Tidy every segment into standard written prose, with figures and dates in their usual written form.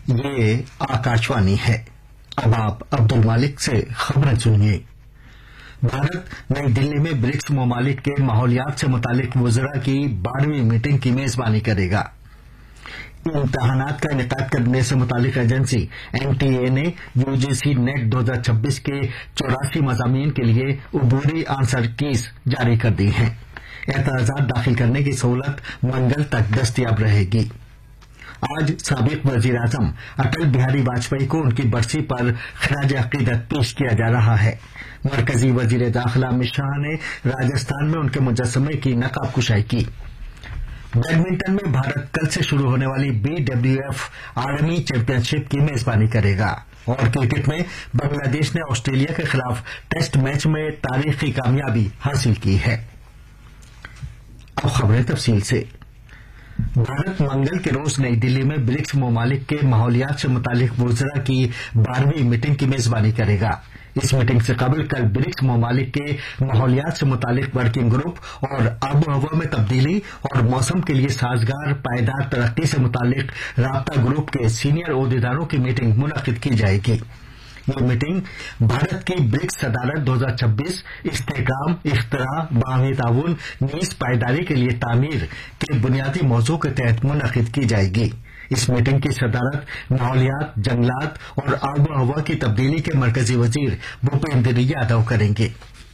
ये आकाशवाणी है। अब आप अब्दुल मालिक से खबरें सुनिए। भारत नई दिल्ली में ब्रिक्स ममालिक के माहौलियात से मुतालिक वज़रा की 12वीं मीटिंग की मेजबानी करेगा। इम्तहानात का इनेकाद करने से मुतालिक एजेंसी एनटीए ने यूजीसी नेट 2026 के 84 मज़ामीन के लिए उबूरी आंसर कीज जारी कर दी हैं। एतराज़ात दाखिल करने की सहूलत मंगल तक दस्तयाब रहेगी। आज साबिक वजीर आजम अटल बिहारी वाजपेयी को उनकी बरसी पर खराज अकीदत पेश किया जा रहा है। मरकजी वजीर दाखिला अमित शाह ने राजस्थान में उनके मुजस्समे की नकाब कुशाई की। बैडमिंटन में भारत कल से शुरू होने वाली BWF आर्मी चैंपियनशिप की मेजबानी करेगा। और क्रिकेट में बांग्लादेश ने ऑस्ट्रेलिया के खिलाफ टेस्ट मैच में तारीखी कामयाबी हासिल की है। अब खबरें तफसील से। भारत मंगल के रोज नई दिल्ली में ब्रिक्स ममालिक के माहौलियात से मुतालिक वज़रा की 12वीं मीटिंग की मेजबानी करेगा। इस मीटिंग से कबल कल ब्रिक्स ममालिक के माहौलियात से मुतालिक वर्किंग ग्रुप और आबो हवा में तब्दीली और मौसम के लिए साजगार पायदार तरक्की से मुतालिक राब्ता ग्रुप के सीनियर ओहदेदारों की मीटिंग मुनक्किद की जाएगी। ये मीटिंग भारत की ब्रिक्स सदारत 2026 इस्तेहकाम, इख्तरा, बाहमी ताउन, नीज पायदारी के लिए तामीर के बुनियादी मौजू के तहत मुनक्किद की जाएगी। इस मीटिंग की सदारत माहौलियात, जंगलात और आबो हवा की तब्दीली के मरकजी वजीर भूपेंद्र यादव करेंगे।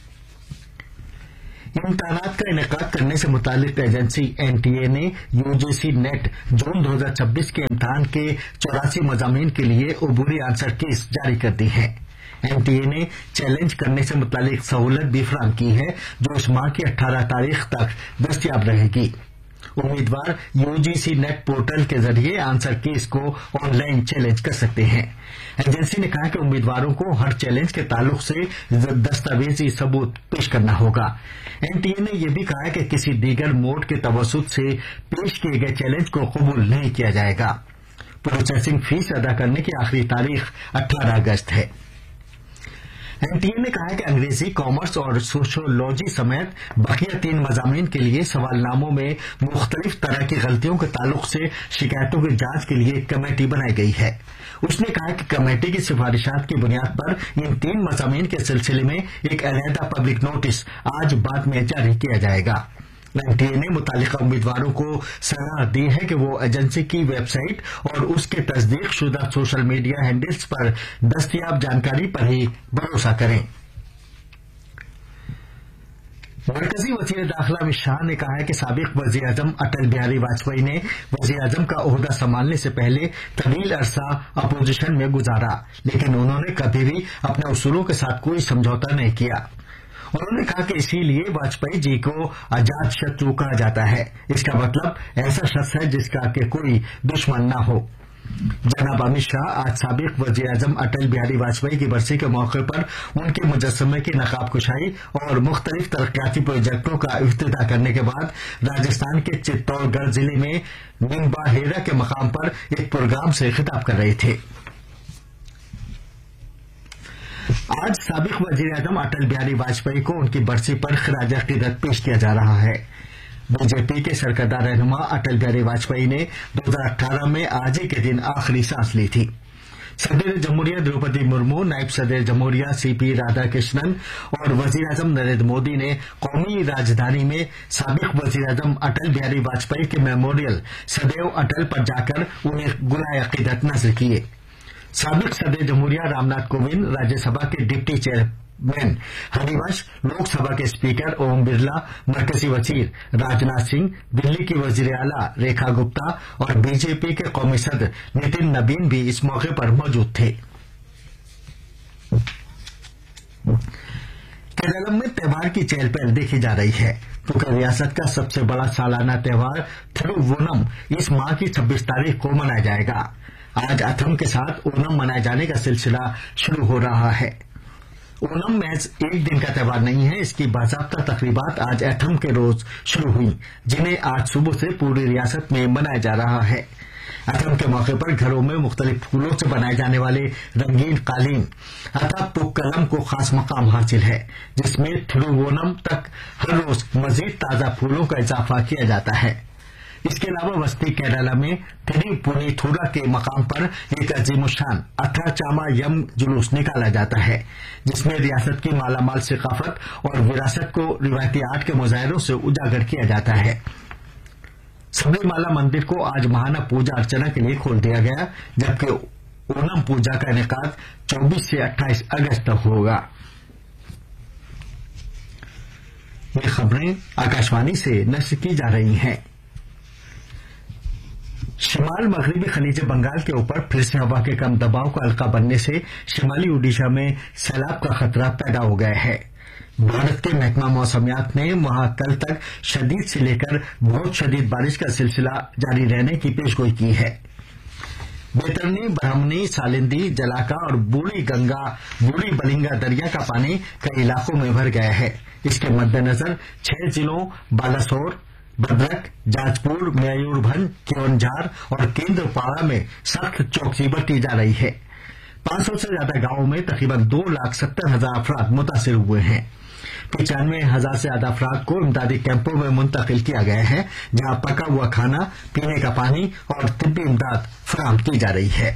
इम्तहानात का इनेकाद करने से मुतालिक एजेंसी एनटीए ने यूजीसी नेट जून 2026 के इम्तहान के 84 मज़ामीन के लिए उबूरी आंसर कीज जारी कर दी है। एनटीए ने चैलेंज करने से मुतालिक सहूलत भी फराहम की है जो इस माह की 18 तारीख तक दस्तयाब रहेगी। उम्मीदवार यूजीसी नेट पोर्टल के जरिए आंसर कीज को ऑनलाइन चैलेंज कर सकते हैं। एजेंसी ने कहा कि उम्मीदवारों को हर चैलेंज के ताल्लुक से दस्तावेजी सबूत पेश करना होगा। एनटीए ने यह भी कहा कि किसी दीगर मोड के तवसुत से पेश किए गए चैलेंज को कबूल नहीं किया जाएगा। प्रोसेसिंग फीस अदा करने की आखिरी तारीख 18 अगस्त है। एनटीए ने कहा है कि अंग्रेजी, कॉमर्स और सोशियोलॉजी समेत बकिया 3 मज़ामीन के लिए सवालनामों में मुख्तलिफ तरह की गलतियों के ताल्लुक से शिकायतों की जांच के लिए कमेटी बनाई गई है। उसने कहा कि कमेटी की सिफारिशात की बुनियाद पर इन 3 मज़ामीन के सिलसिले में एक अलहदा पब्लिक नोटिस आज बाद में जारी किया जाएगा। एनटीए ने मुतालिका उम्मीदवारों को सलाह दी है कि वो एजेंसी की वेबसाइट और उसके तस्दीक शुदा सोशल मीडिया हैंडल्स पर दस्तयाब जानकारी पर ही भरोसा करें। मरकजी वजीर दाखिला अमित शाह ने कहा है कि साबिक वजीर आजम अटल बिहारी वाजपेयी ने वजीर आजम का ओहदा संभालने से पहले तवील अरसा अपोजिशन में गुजारा, लेकिन उन्होंने कभी भी अपने उसूलों के साथ कोई समझौता नहीं किया। उन्होंने कहा कि इसीलिए वाजपेयी जी को अजात शत्रु कहा जाता है। इसका मतलब ऐसा शख्स है जिसका कि कोई दुश्मन ना हो। जनाब अमित शाह आज साबिक वजीर आजम अटल बिहारी वाजपेयी की बरसी के मौके पर उनके मुजस्समे की नकाब कुशाई और मुख्तलिफ तरक्याती प्रोजेक्टों का इफ्तिताह करने के बाद राजस्थान के चित्तौड़गढ़ जिले में निम्बाहेरा के मकाम पर एक प्रोग्राम से खिताब कर रहे थे। आज साबिक वजीर आजम अटल बिहारी वाजपेयी को उनकी बरसी पर खराज अकीदत पेश किया जा रहा है। बीजेपी के सरकर्दा रहनुमा अटल बिहारी वाजपेयी ने 2018 में आज ही के दिन आखिरी सांस ली थी। सदर जमहूरिया द्रौपदी मुर्मू, नायब सदर जमहूरिया CP राधाकृष्णन और वजीर आजम नरेंद्र मोदी ने कौमी राजधानी में साबिक वजीर आजम अटल बिहारी वाजपेयी के मेमोरियल सदैव अटल पर जाकर उन्हें गुलाए अकीदत नज़र किए। साबिक सदर जमहूरिया रामनाथ कोविंद, राज्यसभा के डिप्टी चेयरमैन हरिवंश, लोकसभा के स्पीकर ओम बिरला, मरकजी वजीर राजनाथ सिंह, दिल्ली की वजीर आला रेखा गुप्ता और बीजेपी के कौमी सदर नितिन नबीन भी इस मौके पर मौजूद थे। केरल में त्योहार की चहल पहल देखी जा रही है क्योंकि रियासत का सबसे बड़ा सालाना त्योहार थिरुवोनम इस माह की 26 तारीख को मनाया जाएगा। आज अथम के साथ ओणम मनाए जाने का सिलसिला शुरू हो रहा है। ओणम महज एक दिन का त्योहार नहीं है, इसकी बाज़ाब्ता तकरीबात आज अथम के रोज शुरू हुई, जिन्हें आज सुबह से पूरी रियासत में मनाया जा रहा है। अथम के मौके पर घरों में मुख्तलिफ फूलों से बनाए जाने वाले रंगीन कालीन अथा पुक्कलम को खास मकाम हासिल है, जिसमें थिरुवोनम तक हर रोज मजीद ताज़ा फूलों का इजाफा किया जाता है। इसके अलावा वस्ती केरला में तिरुपुनिथुरा के मकाम पर एक अजीमुशान अथाचामा यम जुलूस निकाला जाता है, जिसमें रियासत की मालामाल सकाफत और विरासत को रिवायती आर्ट के मुजाहिरों से उजागर किया जाता है। सबरीमाला मंदिर को आज महाना पूजा अर्चना के लिए खोल दिया गया, जबकि ओणम पूजा का इनेकाद 24 से 28 अगस्त तक होगा। ये खबरें आकाशवाणी से नष्ट की जा रही हैं। शिमाल मगरबी खलीज बंगाल के ऊपर फिर से हवा के कम दबाव का हल्का बनने से शिमाली ओडिशा में सैलाब का खतरा पैदा हो गया है। भारत के महकमा मौसमियात ने वहां कल तक शदीद से लेकर बहुत शदीद बारिश का सिलसिला जारी रहने की पेशगोई की है। बैतरनी, ब्राह्मणी, सालिंदी, जलाका और बूढ़ी बलिंगा दरिया का पानी कई इलाकों में भर गया है। इसके मद्देनजर 6 जिलों बालासोर, भद्रक, जाजपुर, मयूरभंज, केवंझार और केंद्रपाड़ा में सख्त चौकसी बरती जा रही है। 500 से ज्यादा गांवों में तकरीबन 2,70,000 अफराद मुतासिर हुए हैं। 95,000 से ज्यादा अफराद को इमदादी कैंपों में मुंतकिल किया गया है, जहां पका हुआ खाना, पीने का पानी और तिब्बी इमदाद फराहम की जा रही है।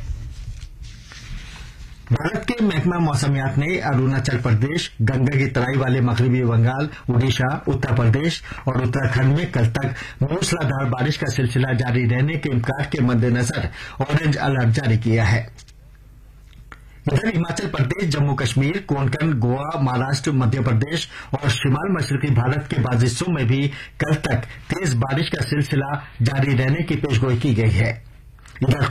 भारत के महकमा मौसमियात ने अरुणाचल प्रदेश, गंगा की तराई वाले मगरबी बंगाल, उड़ीसा, उत्तर प्रदेश और उत्तराखंड में कल तक मूसलाधार बारिश का सिलसिला जारी रहने के इम्कान के मद्देनजर ऑरेंज अलर्ट जारी किया है। इधर हिमाचल प्रदेश, जम्मू कश्मीर, कोंकण, गोवा, महाराष्ट्र, मध्य प्रदेश और शिमाल मशरकी भारत के बाज़ हिस्सों में भी कल तक तेज बारिश का सिलसिला जारी रहने की पेशगोई की गई है। इधर